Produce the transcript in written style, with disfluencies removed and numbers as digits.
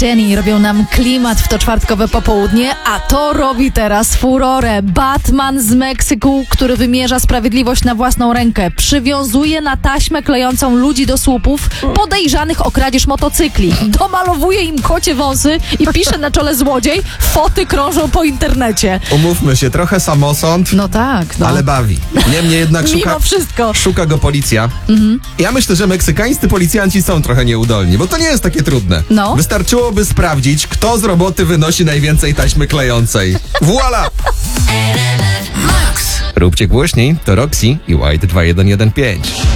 Jenny robią nam klimat w to czwartkowe popołudnie, a to robi teraz furorę. Batman z Meksyku, który wymierza sprawiedliwość na własną rękę, przywiązuje na taśmę klejącą ludzi do słupów podejrzanych o kradzież motocykli. Domalowuje im kocie wąsy i pisze na czole złodziej. Foty krążą po internecie. Umówmy się, trochę samosąd, No tak, no. ale bawi. Niemniej jednak Mimo wszystko. szuka go policja. Ja myślę, że meksykańscy policjanci są trochę nieudolni, bo to nie jest takie trudne. No. Wystarczyłoby sprawdzić, kto z roboty wynosi najwięcej taśmy klejącej. Voila! Róbcie głośniej, to Roxy i White 2115.